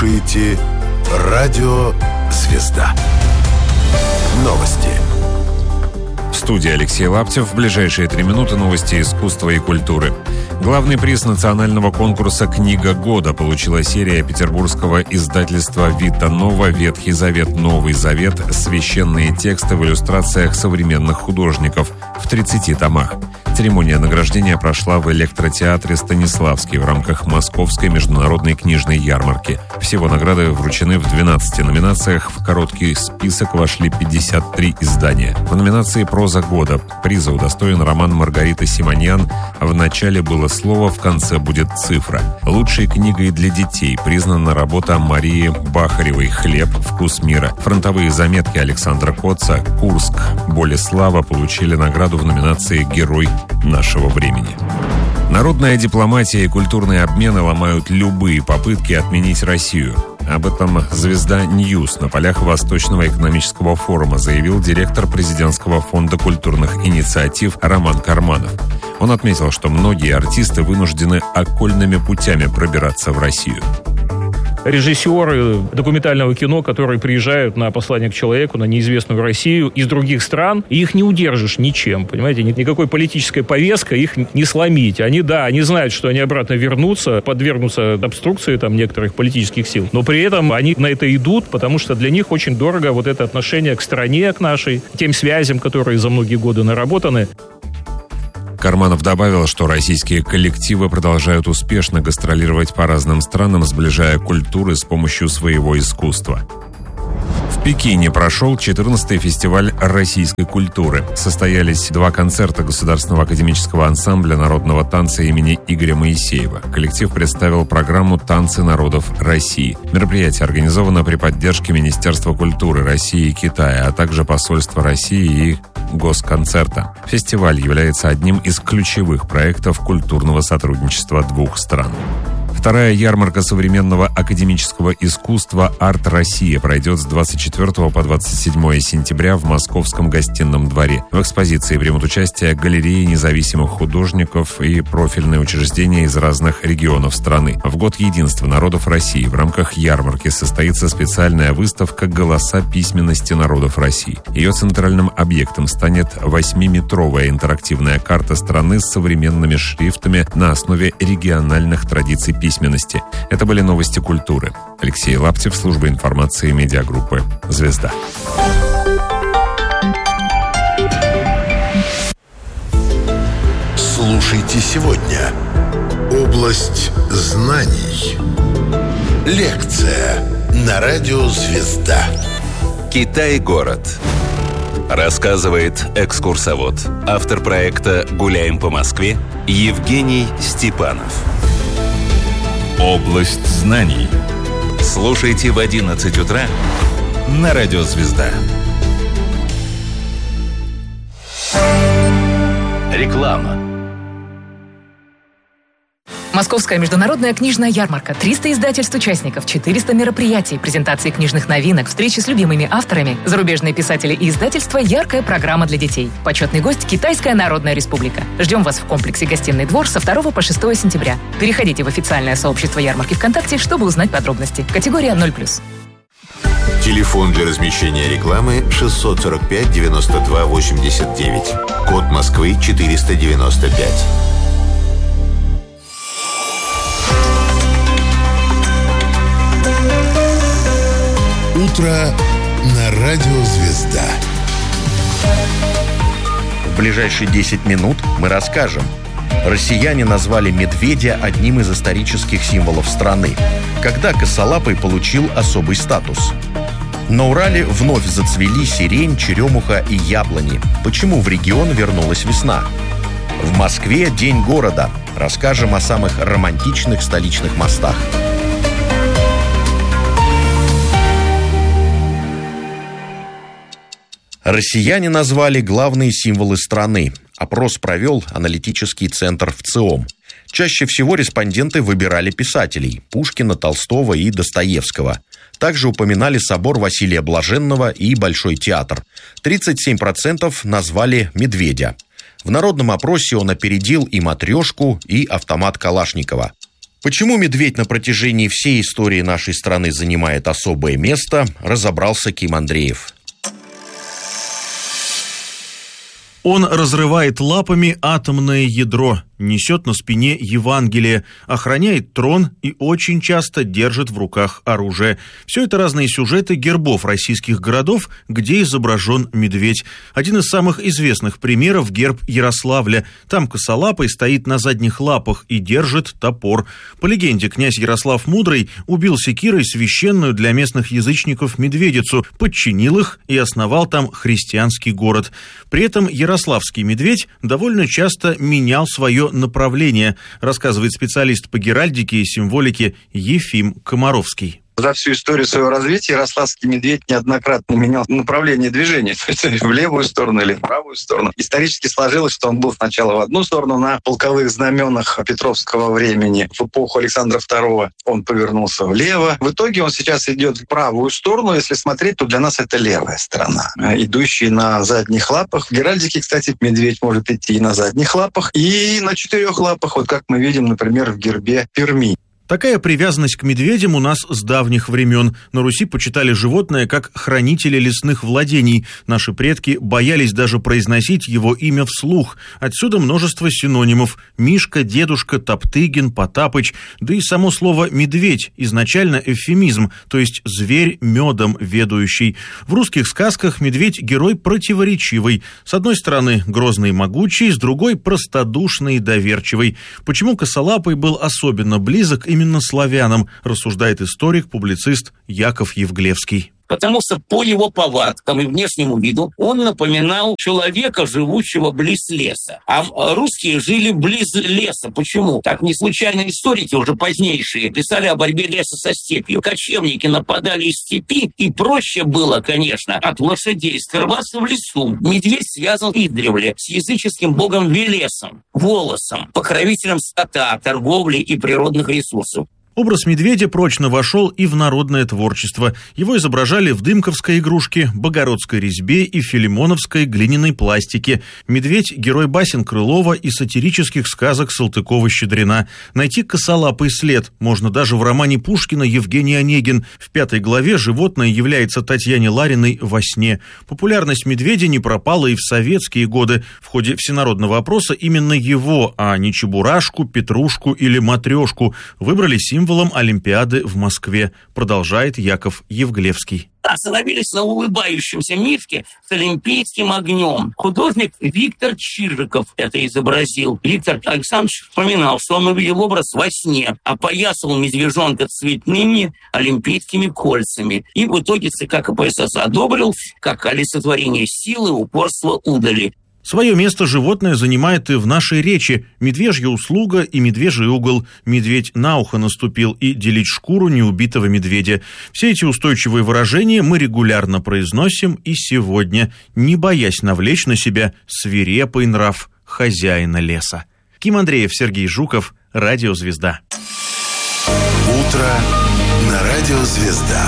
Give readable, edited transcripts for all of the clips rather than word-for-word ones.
слушаете «Радио Звезда». Новости. В студии Алексей Лаптев. В ближайшие 3 минуты новости искусства и культуры. Главный приз национального конкурса «Книга года» получила серия петербургского издательства «Вита Нова. Ветхий Завет. Новый Завет. Священные тексты в иллюстрациях современных художников» в 30 томах. Церемония награждения прошла в электротеатре «Станиславский» в рамках Московской международной книжной ярмарки. Всего награды вручены в 12 номинациях. В короткий список вошли 53 издания. В номинации «Проза года» приза удостоен роман Маргариты Симоньян «В начале было слово, в конце будет цифра». Лучшей книгой для детей признана работа Марии Бахаревой «Хлеб. Вкус мира». Фронтовые заметки Александра Котца «Курск. Боль и слава» получили награду в номинации «Герой нашего времени». Народная дипломатия и культурные обмены ломают любые попытки отменить Россию. Об этом «Звезда Ньюс» на полях Восточного экономического форума заявил директор президентского фонда культурных инициатив Роман Карманов. Он отметил, что многие артисты вынуждены окольными путями пробираться в Россию. Режиссеры документального кино, которые приезжают на «Послание к человеку», на неизвестную Россию из других стран, и их не удержишь ничем, понимаете? Никакой политической повесткой их не сломить. Они знают, что они обратно вернутся, подвергнутся обструкции некоторых политических сил, но при этом они на это идут, потому что для них очень дорого вот это отношение к стране, к нашей, тем связям, которые за многие годы наработаны. Карманов добавил, что российские коллективы продолжают успешно гастролировать по разным странам, сближая культуры с помощью своего искусства. В Пекине прошел 14-й фестиваль российской культуры. Состоялись 2 концерта Государственного академического ансамбля народного танца имени Игоря Моисеева. Коллектив представил программу «Танцы народов России». Мероприятие организовано при поддержке Министерства культуры России и Китая, а также посольства России и Госконцерта. Фестиваль является одним из ключевых проектов культурного сотрудничества 2 стран. Вторая ярмарка современного академического искусства «Арт Россия» пройдет с 24 по 27 сентября в Московском гостином дворе. В экспозиции примут участие галереи независимых художников и профильные учреждения из разных регионов страны. В год единства народов России в рамках ярмарки состоится специальная выставка «Голоса письменности народов России». Ее центральным объектом станет 8-метровая интерактивная карта страны с современными шрифтами на основе региональных традиций письменности. Это были новости культуры. Алексей Лаптев, служба информации медиагруппы «Звезда». Слушайте сегодня. Область знаний. Лекция на радио «Звезда». Китай-город. Рассказывает экскурсовод, автор проекта «Гуляем по Москве» Евгений Степанов. Область знаний. Слушайте в 11 утра на радио «Звезда». Реклама. Московская международная книжная ярмарка, 300 издательств-участников, 400 мероприятий, презентации книжных новинок, встречи с любимыми авторами, зарубежные писатели и издательства, яркая программа для детей. Почетный гость – Китайская Народная Республика. Ждем вас в комплексе «Гостиный двор» со 2 по 6 сентября. Переходите в официальное сообщество ярмарки ВКонтакте, чтобы узнать подробности. Категория 0+. Телефон для размещения рекламы 645 92 89. Код Москвы 495. Утро на радио «Звезда». В ближайшие 10 минут мы расскажем. Россияне назвали медведя одним из исторических символов страны. Когда косолапый получил особый статус? На Урале вновь зацвели сирень, черемуха и яблони. Почему в регион вернулась весна? В Москве День города. Расскажем о самых романтичных столичных мостах. Россияне назвали главные символы страны. Опрос провел аналитический центр ВЦИОМ. Чаще всего респонденты выбирали писателей – Пушкина, Толстого и Достоевского. Также упоминали собор Василия Блаженного и Большой театр. 37% назвали медведя. В народном опросе он опередил и матрешку, и автомат Калашникова. Почему медведь на протяжении всей истории нашей страны занимает особое место, разобрался Ким Андреев. Он разрывает лапами атомное ядро, несет на спине Евангелие, охраняет трон и очень часто держит в руках оружие. Все это разные сюжеты гербов российских городов, где изображен медведь. Один из самых известных примеров – герб Ярославля. Там косолапый стоит на задних лапах и держит топор. По легенде, князь Ярослав Мудрый убил секирой священную для местных язычников медведицу, подчинил их и основал там христианский город. При этом ярославский медведь довольно часто менял свое направление, рассказывает специалист по геральдике и символике Ефим Комаровский. За всю историю своего развития ярославский медведь неоднократно менял направление движения, то есть в левую сторону или в правую сторону. Исторически сложилось, что он был сначала в одну сторону на полковых знаменах Петровского времени. В эпоху Александра II он повернулся влево. В итоге он сейчас идет в правую сторону. Если смотреть, то для нас это левая сторона, идущий на задних лапах. В геральдике, кстати, медведь может идти и на задних лапах, и на 4 лапах, вот как мы видим, например, в гербе Перми. Такая привязанность к медведям у нас с давних времен. На Руси почитали животное как хранителя лесных владений. Наши предки боялись даже произносить его имя вслух. Отсюда множество синонимов: Мишка, Дедушка, Топтыгин, Потапыч. Да и само слово «медведь» изначально эвфемизм, то есть зверь медом ведающий. В русских сказках медведь – герой противоречивый. С одной стороны грозный и могучий, с другой – простодушный и доверчивый. Почему косолапый был особенно близок именно славянам, рассуждает историк-публицист Яков Евглевский. Потому что по его повадкам и внешнему виду он напоминал человека, живущего близ леса. А русские жили близ леса. Почему? Так не случайно историки, уже позднейшие, писали о борьбе леса со степью. Кочевники нападали из степи, и проще было, конечно, от лошадей скрываться в лесу. Медведь связан издревле с языческим богом Велесом, Волосом, покровителем скота, торговли и природных ресурсов. Образ медведя прочно вошел и в народное творчество. Его изображали в дымковской игрушке, богородской резьбе и филимоновской глиняной пластике. Медведь – герой басен Крылова и сатирических сказок Салтыкова-Щедрина. Найти косолапый след можно даже в романе Пушкина «Евгений Онегин». В 5 главе животное является Татьяне Лариной во сне. Популярность медведя не пропала и в советские годы. В ходе всенародного опроса именно его, а не Чебурашку, Петрушку или Матрешку, выбрали символом Олимпиады в Москве, продолжает Яков Евглевский. Остановились на улыбающемся мишке с олимпийским огнем. Художник Виктор Чижиков это изобразил. Виктор Александрович вспоминал, что он увидел образ во сне, опоясал медвежонка цветными олимпийскими кольцами. И в итоге ЦК КПСС одобрил как олицетворение силы, упорства, удали. Свое место животное занимает и в нашей речи. Медвежья услуга и медвежий угол. Медведь на ухо наступил и делить шкуру неубитого медведя. Все эти устойчивые выражения мы регулярно произносим и сегодня, не боясь навлечь на себя свирепый нрав хозяина леса. Ким Андреев, Сергей Жуков, Радио Звезда. Утро на Радио Звезда.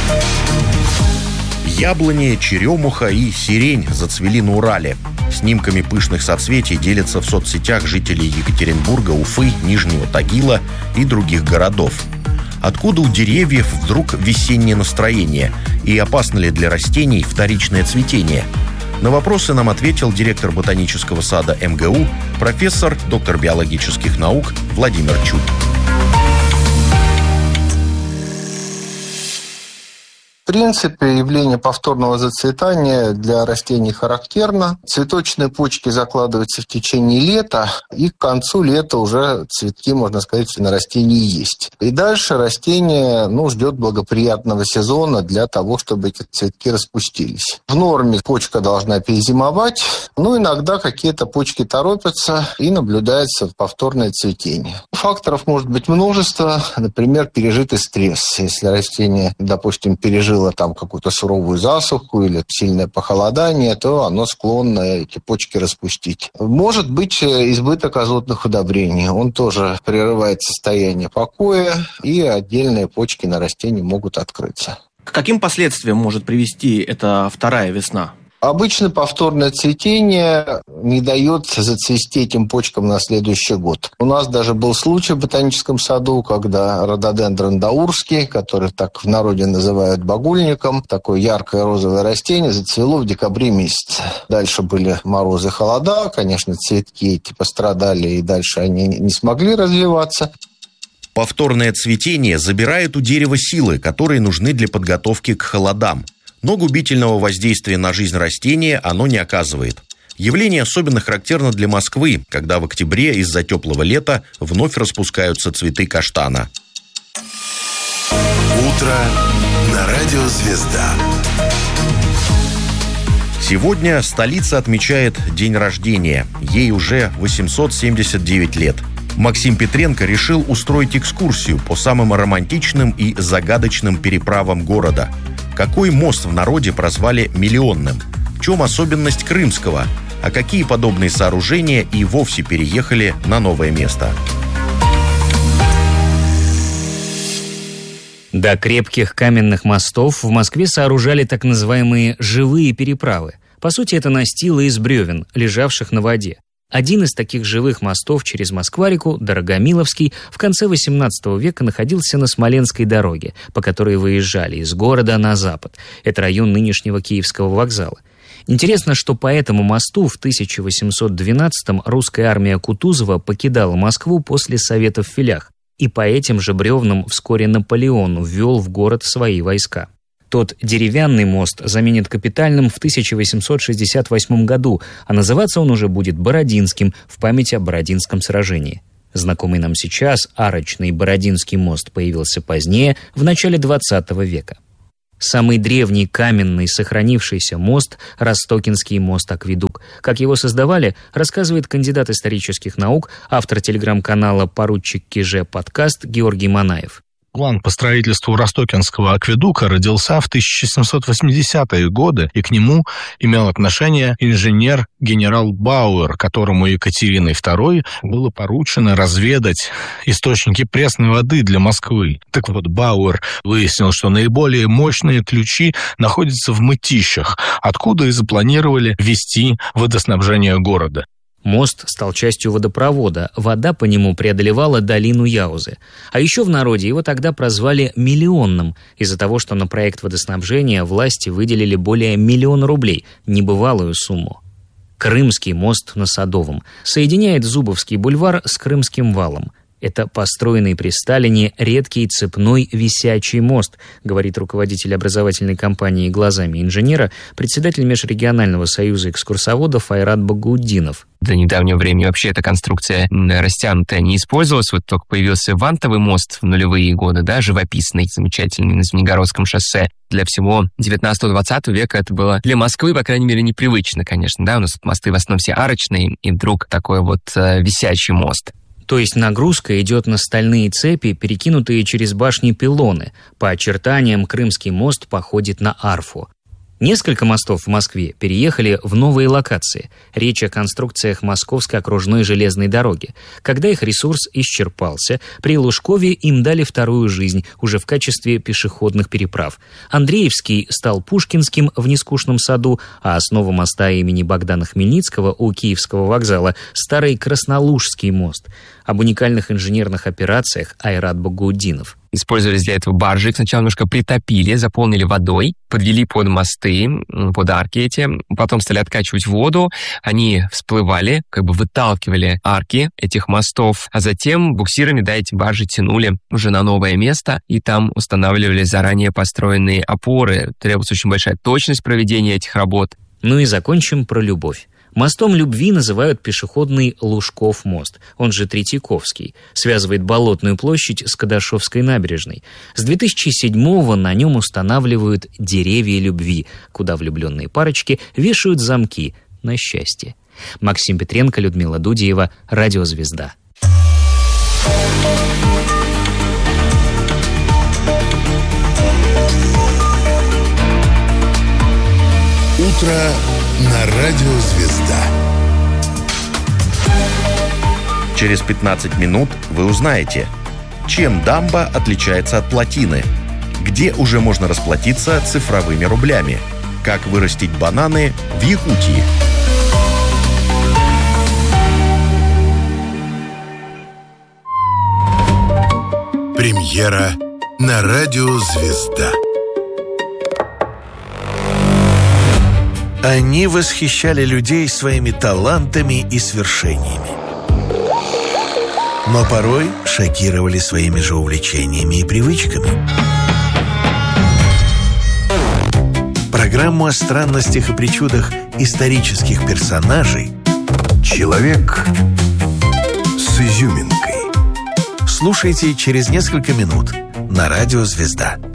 Яблони, черемуха и сирень зацвели на Урале. Снимками пышных соцветий делятся в соцсетях жители Екатеринбурга, Уфы, Нижнего Тагила и других городов. Откуда у деревьев вдруг весеннее настроение? И опасно ли для растений вторичное цветение? На вопросы нам ответил директор ботанического сада МГУ, профессор, доктор биологических наук Владимир Чуд. В принципе, явление повторного зацветания для растений характерно. Цветочные почки закладываются в течение лета, и к концу лета уже цветки, можно сказать, на растении есть. И дальше растение ждет благоприятного сезона для того, чтобы эти цветки распустились. В норме почка должна перезимовать, но иногда какие-то почки торопятся, и наблюдается повторное цветение. Факторов может быть множество, например, пережитый стресс. Если растение, допустим, пережило там какую-то суровую засуху или сильное похолодание, то оно склонно эти почки распустить. Может быть избыток азотных удобрений. Он тоже прерывает состояние покоя, и отдельные почки на растении могут открыться. К каким последствиям может привести эта вторая весна? Обычно повторное цветение не дает зацвести этим почкам на следующий год. У нас даже был случай в ботаническом саду, когда рододендрон даурский, который так в народе называют багульником, такое яркое розовое растение, зацвело в декабре месяце. Дальше были морозы, холода, конечно, цветки эти пострадали, и дальше они не смогли развиваться. Повторное цветение забирает у дерева силы, которые нужны для подготовки к холодам. Но губительного воздействия на жизнь растения оно не оказывает. Явление особенно характерно для Москвы, когда в октябре из-за теплого лета вновь распускаются цветы каштана. Утро на радио «Звезда». Сегодня столица отмечает день рождения. Ей уже 879 лет. Максим Петренко решил устроить экскурсию по самым романтичным и загадочным переправам города. Какой мост в народе прозвали «миллионным»? В чем особенность Крымского? А какие подобные сооружения и вовсе переехали на новое место? До крепких каменных мостов в Москве сооружали так называемые «живые переправы». По сути, это настилы из бревен, лежавших на воде. Один из таких живых мостов через Москва-реку, Дорогомиловский, в конце XVIII века находился на Смоленской дороге, по которой выезжали из города на запад. Это район нынешнего Киевского вокзала. Интересно, что по этому мосту в 1812-м русская армия Кутузова покидала Москву после Советов в Филях, и по этим же бревнам вскоре Наполеон ввел в город свои войска. Тот деревянный мост заменит капитальным в 1868 году, а называться он уже будет Бородинским в память о Бородинском сражении. Знакомый нам сейчас арочный Бородинский мост появился позднее, в начале XX века. Самый древний каменный сохранившийся мост – Ростокинский мост-акведук. Как его создавали, рассказывает кандидат исторических наук, автор телеграм-канала «Поручик Киже подкаст» Георгий Манаев. План по строительству Ростокинского акведука родился в 1780-е годы, и к нему имел отношение инженер-генерал Бауэр, которому Екатериной II было поручено разведать источники пресной воды для Москвы. Так вот, Бауэр выяснил, что наиболее мощные ключи находятся в Мытищах, откуда и запланировали вести водоснабжение города. Мост стал частью водопровода, вода по нему преодолевала долину Яузы. А еще в народе его тогда прозвали «миллионным» из-за того, что на проект водоснабжения власти выделили более 1 миллион рублей, небывалую сумму. Крымский мост на Садовом соединяет Зубовский бульвар с Крымским валом. Это построенный при Сталине редкий цепной висячий мост, говорит руководитель образовательной компании «Глазами инженера», председатель Межрегионального союза экскурсоводов Айрат Багаутдинов. До недавнего времени вообще эта конструкция растянутая не использовалась. Вот только появился вантовый мост в нулевые годы, да, живописный, замечательный, на Звенигородском шоссе. Для всего 19-20 века это было для Москвы, по крайней мере, непривычно, конечно, да, у нас мосты в основном все арочные, и вдруг такой вот висячий мост. То есть нагрузка идет на стальные цепи, перекинутые через башни-пилоны. По очертаниям Крымский мост походит на арфу. Несколько мостов в Москве переехали в новые локации. Речь о конструкциях Московской окружной железной дороги. Когда их ресурс исчерпался, при Лужкове им дали вторую жизнь, уже в качестве пешеходных переправ. Андреевский стал Пушкинским в Нескучном саду, а основа моста имени Богдана Хмельницкого у Киевского вокзала – старый Краснолужский мост. Об уникальных инженерных операциях Айрат Багаутдинов. Использовались для этого баржи, их сначала немножко притопили, заполнили водой, подвели под мосты, под арки эти, потом стали откачивать воду, они всплывали, как бы выталкивали арки этих мостов, а затем буксирами, да, эти баржи тянули уже на новое место, и там устанавливали заранее построенные опоры. Требуется очень большая точность проведения этих работ. Ну и закончим про любовь. Мостом любви называют пешеходный Лужков мост, он же Третьяковский, связывает Болотную площадь с Кадашовской набережной. С 2007-го на нем устанавливают деревья любви, куда влюбленные парочки вешают замки на счастье. Максим Петренко, Людмила Дудиева, Радио «Звезда». Утро на радио «Звезда». Через 15 минут вы узнаете, чем дамба отличается от плотины, где уже можно расплатиться цифровыми рублями, Как вырастить бананы в Якутии. Премьера на радио «Звезда». Они восхищали людей своими талантами и свершениями. Но порой шокировали своими же увлечениями и привычками. Программу о странностях и причудах исторических персонажей «Человек с изюминкой». слушайте через несколько минут на радио «Звезда».